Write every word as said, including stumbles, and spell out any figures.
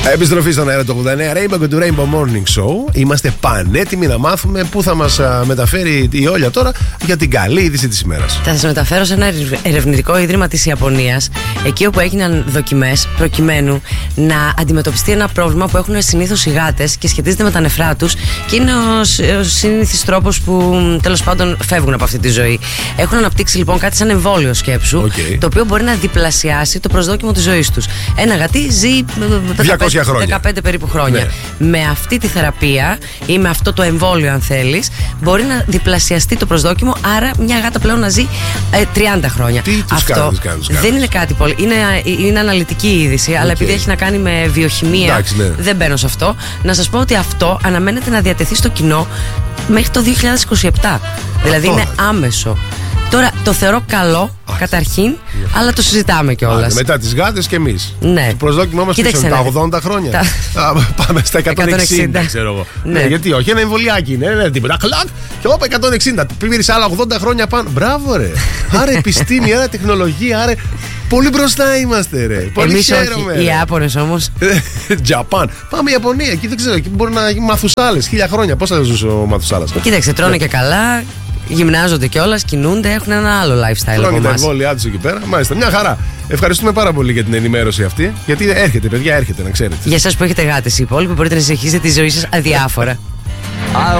Επιστροφή στον αέρα του ογδόντα εννέα Rainbow και του Rainbow Morning Show. Είμαστε πανέτοιμοι να μάθουμε πού θα μας μεταφέρει η Όλια τώρα για την καλή είδηση της ημέρας. Θα σας μεταφέρω σε ένα ερευνητικό ίδρυμα της Ιαπωνίας, εκεί όπου έγιναν δοκιμές προκειμένου να αντιμετωπιστεί ένα πρόβλημα που έχουν συνήθως οι γάτες και σχετίζεται με τα νεφρά τους και είναι ο, ο συνήθις τρόπος που τέλος πάντων φεύγουν από αυτή τη ζωή. Έχουν αναπτύξει λοιπόν κάτι σαν εμβόλιο σκέψου, okay. το οποίο μπορεί να διπλασιάσει το προσδόκιμο της ζωής τους. Ένα γατί ζει διακόσια χρόνια. δεκαπέντε περίπου χρόνια. Ναι. Με αυτή τη θεραπεία ή με αυτό το εμβόλιο, αν θέλεις, μπορεί να διπλασιαστεί το προσδόκιμο. Άρα, μια γάτα πλέον να ζει ε, τριάντα χρόνια. Τι τους αυτό κάνεις, κάνεις, κάνεις. δεν είναι κάτι πολύ. Είναι, είναι αναλυτική είδηση, okay. αλλά επειδή έχει να κάνει με βιοχημία, εντάξει, ναι. δεν μπαίνω σε αυτό. Να σας πω ότι αυτό αναμένεται να διατεθεί στο κοινό μέχρι το δύο χιλιάδες είκοσι επτά. Δηλαδή, είναι άμεσο. Τώρα το θεωρώ καλό, Άχι. καταρχήν, yeah. αλλά το συζητάμε κιόλας. Μετά τις γάτες και εμείς. Ναι. Το προσδόκιμο μας πίσω τα ογδόντα χρόνια. Τα... Πάμε στα εκατόν εξήντα, ξέρω εγώ. Ναι. Ναι, γιατί όχι, ένα εμβολιάκι είναι, δεν είναι τίποτα. Κλακ, και όπα εκατόν εξήντα. Πήγες άλλα ογδόντα χρόνια πάνω. Μπράβο, ρε. Άρα επιστήμη, άρα τεχνολογία, άρα. Πολύ μπροστά είμαστε, ρε. Πολύ Εμείς χαίρομαι. Όχι, οι Ιάπωνες όμως. Τζαπάν. Πάμε Ιαπωνία, εκεί δεν ξέρω. Εκεί μπορεί να γίνει Μαθουσάλες, χίλια χρόνια. Πώς θα ζούσε ο Μαθουσάλας. Κοίταξε, τρώνε και καλά. Γυμνάζονται κιόλας, κινούνται, έχουν ένα άλλο lifestyle. Τρώνε τα εμβόλια τους εκεί πέρα. Μάλιστα, μια χαρά. Ευχαριστούμε πάρα πολύ για την ενημέρωση αυτή. Γιατί έρχεται, παιδιά, έρχεται, να ξέρετε. Για εσάς που έχετε γάτες, οι υπόλοιποι μπορείτε να συνεχίσετε τη ζωή σας αδιάφορα.